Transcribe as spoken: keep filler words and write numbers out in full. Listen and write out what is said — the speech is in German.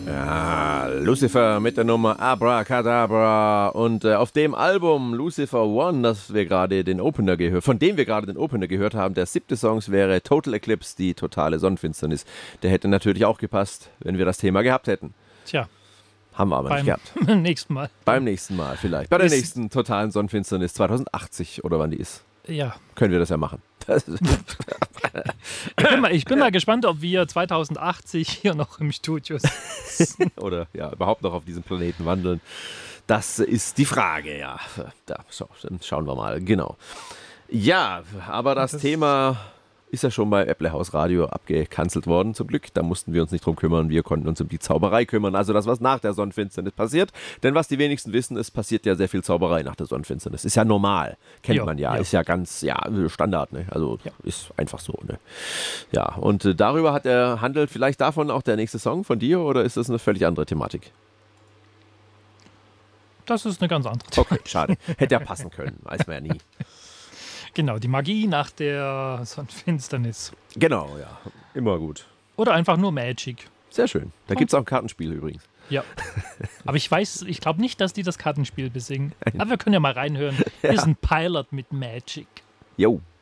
Ja, Lucifer mit der Nummer Abracadabra und äh, auf dem Album Lucifer One, das wir gerade den Opener gehört, von dem wir gerade den Opener gehört haben, der siebte Song wäre Total Eclipse, die totale Sonnenfinsternis. Der hätte natürlich auch gepasst, wenn wir das Thema gehabt hätten. Tja. Haben wir aber Beim nicht gehabt. Beim nächsten Mal. Beim nächsten Mal vielleicht. Bei der nächsten totalen Sonnenfinsternis zwanzig achtzig oder wann die ist. Ja. Können wir das ja machen. ich bin, mal, ich bin mal gespannt, ob wir zwanzig achtzig hier noch im Studio sind. Oder ja, überhaupt noch auf diesem Planeten wandeln. Das ist die Frage, ja. Da, so, dann schauen wir mal. Genau. Ja, aber das, das Thema ist ja schon bei Apple House Radio abgekanzelt worden, zum Glück. Da mussten wir uns nicht drum kümmern, wir konnten uns um die Zauberei kümmern. Also das, was nach der Sonnenfinsternis passiert. Denn was die wenigsten wissen, es passiert ja sehr viel Zauberei nach der Sonnenfinsternis. Ist ja normal, kennt jo, man ja. jo. Ist ja ganz, ja, Standard, ne? Also ja. Ist einfach so, ne? Ja, und äh, darüber hat er, handelt vielleicht davon auch der nächste Song von dir oder ist das eine völlig andere Thematik? Das ist eine ganz andere Thematik. Okay, schade. Hätte ja passen können, weiß man ja nie. Genau, die Magie nach der Sonnenfinsternis. Genau, ja. Immer gut. Oder einfach nur Magic. Sehr schön. Da gibt es auch ein Kartenspiel übrigens. Ja. Aber ich weiß, ich glaube nicht, dass die das Kartenspiel besingen. Aber wir können ja mal reinhören. Hier Ja. ist ein Pilot mit Magic. Jo.